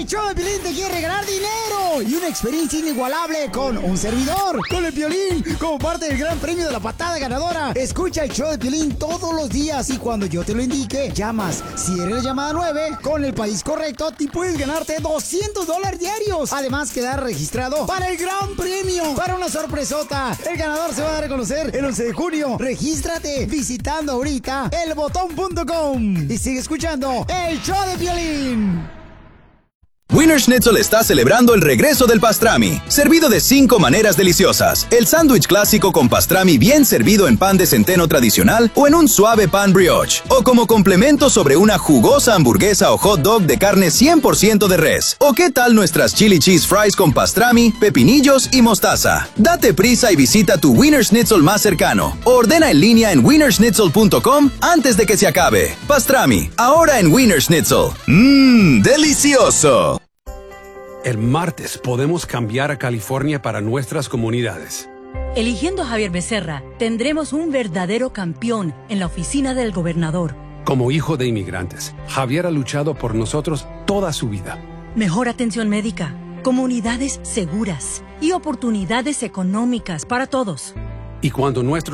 El show de Piolín te quiere regalar dinero y una experiencia inigualable con un servidor, con el Piolín, como parte del gran premio de la patada ganadora. Escucha el show de Piolín todos los días y cuando yo te lo indique, llamas. Si eres la llamada 9, con el país correcto, te puedes ganarte $200 diarios. Además, quedar registrado para el gran premio, para una sorpresota. El ganador se va a dar a conocer el 11 de junio. Regístrate visitando ahorita elbotón.com y sigue escuchando el show de Piolín. Wiener Schnitzel está celebrando el regreso del pastrami, servido de 5 maneras deliciosas. El sándwich clásico con pastrami bien servido en pan de centeno tradicional o en un suave pan brioche. O como complemento sobre una jugosa hamburguesa o hot dog de carne 100% de res. ¿O qué tal nuestras chili cheese fries con pastrami, pepinillos y mostaza? Date prisa y visita tu Wiener Schnitzel más cercano. O ordena en línea en wienerschnitzel.com antes de que se acabe. Pastrami, ahora en Wiener Schnitzel. ¡Mmm, delicioso! El martes podemos cambiar a California para nuestras comunidades. Eligiendo a Javier Becerra, tendremos un verdadero campeón en la oficina del gobernador. Como hijo de inmigrantes, Javier ha luchado por nosotros toda su vida. Mejor atención médica, comunidades seguras y oportunidades económicas para todos. Y cuando nuestros